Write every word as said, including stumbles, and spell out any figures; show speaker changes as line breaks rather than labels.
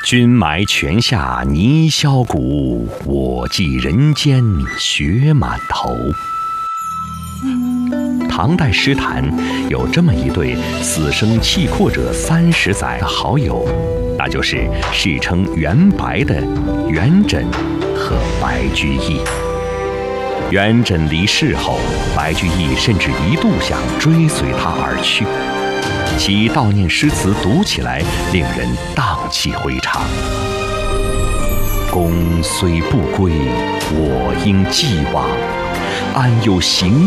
君埋泉下泥销骨，我寄人间雪满头。唐代诗坛有这么一对死生契阔者三十载的好友，那就是世称元白的元稹和白居易。元稹离世后，白居易甚至一度想追随他而去，其悼念诗词读起来令人荡气回肠。公虽不归，我应既往，安有行